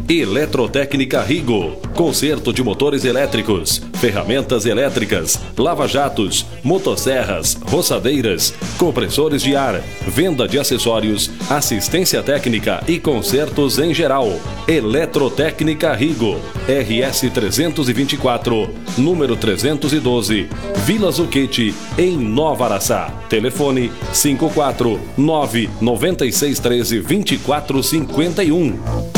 Eletrotécnica Rigo, conserto de motores elétricos, ferramentas elétricas, lava-jatos, motosserras, roçadeiras, compressores de ar, venda de acessórios, assistência técnica e consertos em geral. Eletrotécnica Rigo, RS 324, número 312, Vila Zucchetti, em Nova Araçá. Telefone 549-9613-2451.